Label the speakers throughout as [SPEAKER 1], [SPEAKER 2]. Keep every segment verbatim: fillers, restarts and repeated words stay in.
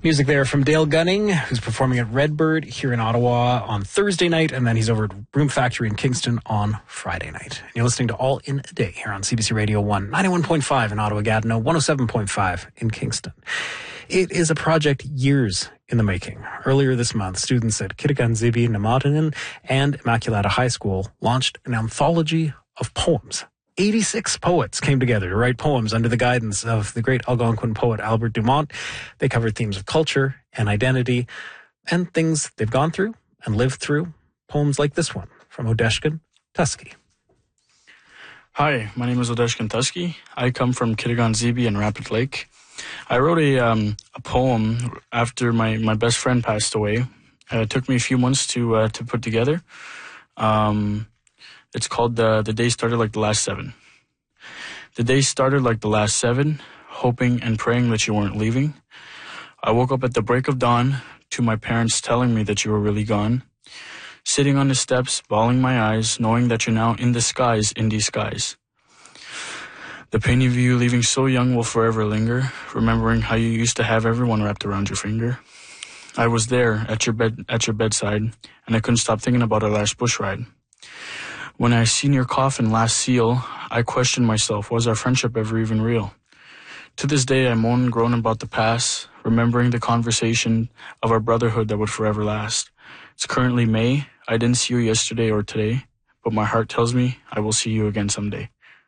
[SPEAKER 1] Music there from Dale Gunning, who's performing at Redbird here in Ottawa on Thursday night, and then he's over at Room Factory in Kingston on Friday night. And you're listening to All in a Day here on C B C Radio one, ninety-one point five in Ottawa-Gatineau, one oh seven point five in Kingston. It is a project years in the making. Earlier this month, students at Kitigan-Zibi Namatanen and Immaculata High School launched an anthology of poems. eighty-six poets came together to write poems under the guidance of the great Algonquin poet Albert Dumont. They covered themes of culture and identity and things they've gone through and lived through. Poems like this one from Odeshkan Tusky.
[SPEAKER 2] Hi, my name is Odeshkan Tusky. I come from Kitigan-Zibi in Rapid Lake. I wrote a um, a poem after my, my best friend passed away. Uh, it took me a few months to uh, to put together. Um, it's called uh, The Day Started Like the Last Seven. The day started like the last seven, hoping and praying that you weren't leaving. I woke up at the break of dawn to my parents telling me that you were really gone. Sitting on the steps, bawling my eyes, knowing that you're now in disguise, in disguise. The pain of you leaving so young will forever linger, remembering how you used to have everyone wrapped around your finger. I was there at your bed, at your bedside, and I couldn't stop thinking about our last bush ride. When I seen your coffin last seal, I questioned myself, was our friendship ever even real? To this day, I moan and groan about the past, remembering the conversation of our brotherhood that would forever last. It's currently May. I didn't see you yesterday or today, but my heart tells me I will see you again someday.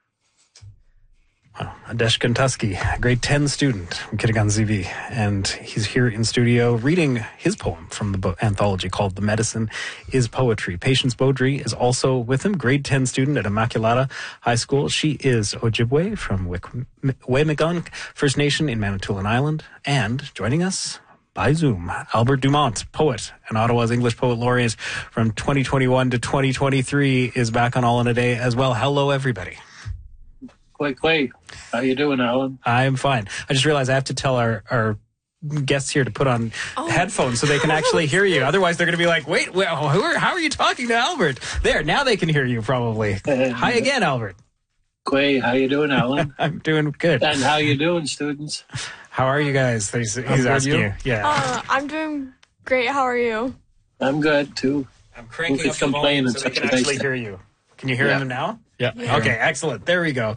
[SPEAKER 1] Wow. Odeshkan Tusky, a grade ten student from Kitigan-Zibi, and he's here in studio reading his poem from the book, anthology called The Medicine is Poetry. Patience Beaudry is also with him, grade ten student at Immaculata High School. She is Ojibwe from Wemigon First Nation in Manitoulin Island, and joining us by Zoom, Albert Dumont, poet and Ottawa's English Poet Laureate from twenty twenty-one to twenty twenty-three, is back on All in a Day as well. Hello, everybody.
[SPEAKER 3] Quay, Quay. How you doing, Alan?
[SPEAKER 1] I'm fine. I just realized I have to tell our, our guests here to put on oh. headphones so they can actually hear you. Otherwise, they're going to be like, wait, wait who are, how are you talking to Albert? There, now they can hear you probably. Hi again, Albert.
[SPEAKER 3] Quay, how you doing, Alan?
[SPEAKER 1] I'm doing good.
[SPEAKER 3] And how you doing, students?
[SPEAKER 1] How are you guys? He's, he's asking you. you. Yeah.
[SPEAKER 4] Uh, I'm doing great. How are you?
[SPEAKER 3] I'm good, too.
[SPEAKER 1] I'm cranking up the volume so they can actually hear you. Can you hear
[SPEAKER 3] yeah.
[SPEAKER 1] him now?
[SPEAKER 2] Yeah.
[SPEAKER 1] yeah. Okay, excellent. There we go.